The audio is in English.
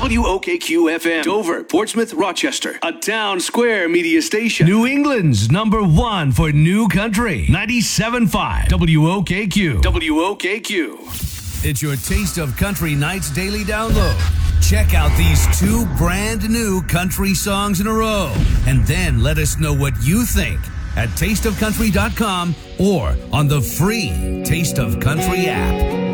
WOKQ FM. Dover, Portsmouth, Rochester. A town square media station. New England's number one for new country. 97.5 WOKQ. WOKQ. It's your Taste of Country Night's daily download. Check out these 2 brand new country songs in a row. And then let us know what you think at tasteofcountry.com or on the free Taste of Country app.